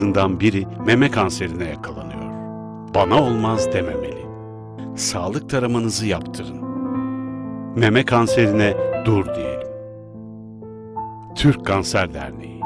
biri meme kanserine yakalanıyor. Bana olmaz dememeli. Sağlık taramanızı yaptırın. Meme kanserine dur diyelim. Türk Kanser Derneği.